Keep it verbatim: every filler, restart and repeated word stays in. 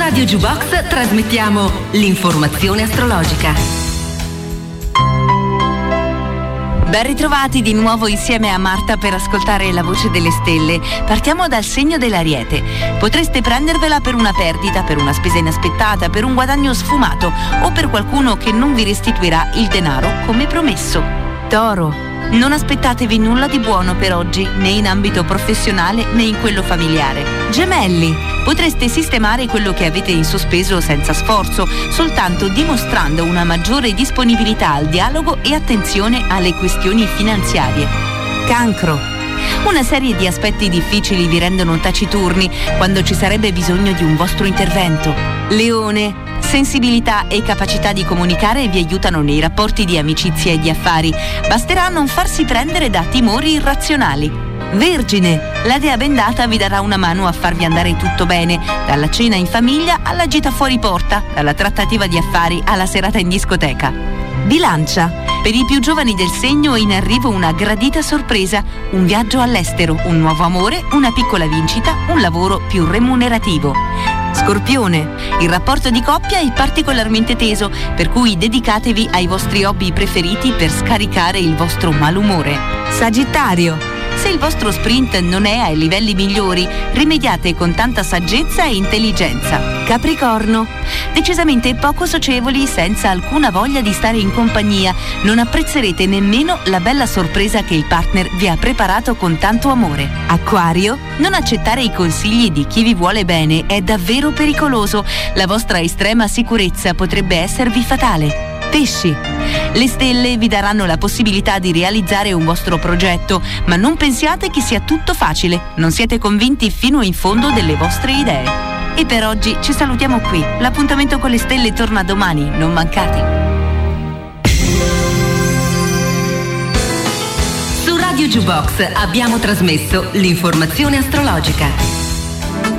Radio Jukebox trasmettiamo l'informazione astrologica. Ben ritrovati di nuovo insieme a Marta per ascoltare la voce delle stelle. Partiamo dal segno dell'Ariete. Potreste prendervela per una perdita, per una spesa inaspettata, per un guadagno sfumato o per qualcuno che non vi restituirà il denaro come promesso. Toro. Non aspettatevi nulla di buono per oggi, né in ambito professionale né in quello familiare. Gemelli. Potreste sistemare quello che avete in sospeso senza sforzo, soltanto dimostrando una maggiore disponibilità al dialogo e attenzione alle questioni finanziarie. Cancro. Una serie di aspetti difficili vi rendono taciturni quando ci sarebbe bisogno di un vostro intervento. Leone. Sensibilità e capacità di comunicare vi aiutano nei rapporti di amicizia e di affari. Basterà non farsi prendere da timori irrazionali. Vergine. La dea bendata vi darà una mano a farvi andare tutto bene, dalla cena in famiglia alla gita fuori porta, dalla trattativa di affari alla serata in discoteca. Bilancia. Per i più giovani del segno è in arrivo una gradita sorpresa, un viaggio all'estero, un nuovo amore, una piccola vincita, un lavoro più remunerativo. Scorpione. Il rapporto di coppia è particolarmente teso, per cui dedicatevi ai vostri hobby preferiti per scaricare il vostro malumore. Sagittario. Se il vostro sprint non è ai livelli migliori, rimediate con tanta saggezza e intelligenza. Capricorno. Decisamente poco socievoli, senza alcuna voglia di stare in compagnia, non apprezzerete nemmeno la bella sorpresa che il partner vi ha preparato con tanto amore. Acquario. Non accettare i consigli di chi vi vuole bene è davvero pericoloso. La vostra estrema sicurezza potrebbe esservi fatale. Pesci. Le stelle vi daranno la possibilità di realizzare un vostro progetto, ma non pensiate che sia tutto facile. Non siete convinti fino in fondo delle vostre idee. E per oggi ci salutiamo qui. L'appuntamento con le stelle torna domani, non mancate. Su Radio Jukebox abbiamo trasmesso l'informazione astrologica.